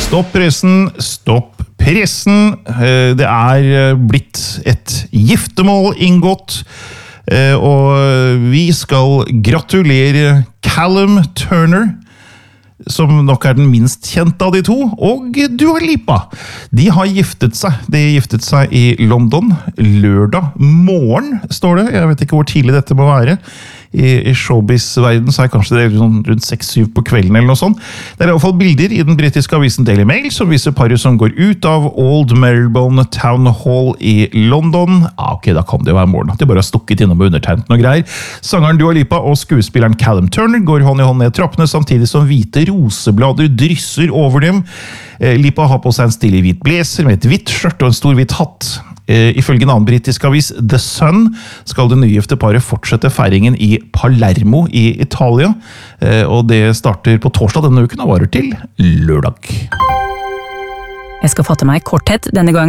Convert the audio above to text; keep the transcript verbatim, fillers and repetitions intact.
Stopp pressen, stopp pressen. Det er blitt et giftermål inngått, og vi skal gratulere Callum Turner, som nok er den minst kjente av de to, og Dua Lipa. De har giftet seg. De giftet seg i London lørdag morgen, står det. Jeg vet ikke hvor tidlig dette må være. I, i showbiz-verden så er kanskje det sånn rundt seks syv på kvelden eller noe sånt. Det er i hvert fall bilder i den britiske avisen Daily Mail som viser paret som går ut av Old Marylebone Town Hall i London. Ah, ok, da kan det jo være morgen. De bare har stukket innom og undertegnet noe greier. Sangeren Dua Lipa og skuespilleren Callum Turner går hånd i hånd ned trappene, samtidig som hvite roseblader drysser over dem. Lipa har på seg en stilig hvit blazer med et hvitt skjørt og en stor hvit hatt. Ifølge en annen britisk avis, The Sun, skal det nygifte paret fortsette feiringen i Palermo i Italia, og det starter på torsdag denne uken og varer til lørdag. Jeg skal fatte meg i korthet denne gangen.